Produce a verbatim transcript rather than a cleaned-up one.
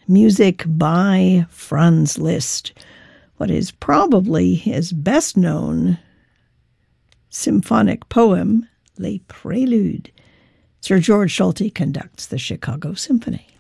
music by Franz Liszt, what is probably his best-known symphonic poem, Les Préludes. Sir George Solti conducts the Chicago Symphony.